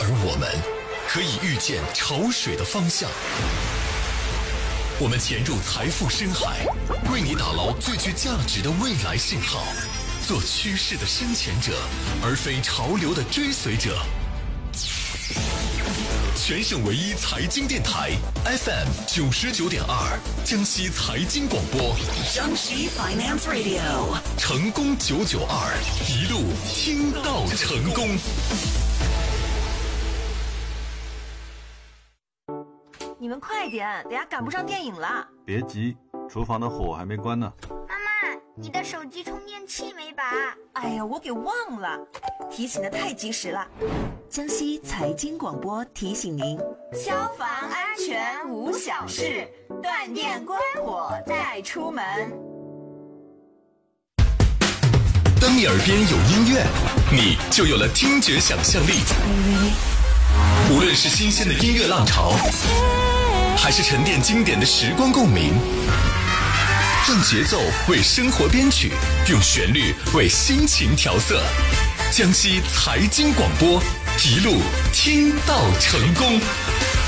我们可以预见潮水的方向。我们潜入财富深海，为你打捞最具价值的未来信号，做趋势的深潜者，而非潮流的追随者。全省唯一财经电台 FM 99.2，江西财经广播， 江西 Finance Radio， 成功992，一路听到成功。 你们快点，等下赶不上电影了。 别急，厨房的火还没关呢。 妈妈，你的手机充电器没拔？ 哎呀，我给忘了，提醒的太及时了。 江西财经广播提醒您： 消防安全无小事，断电关火再出门。 当你耳边有音乐，你就有了听觉想象力。无论是新鲜的音乐浪潮，还是沉淀经典的时光共鸣，让节奏为生活编曲，用旋律为心情调色。江西财经广播，一路听到成功。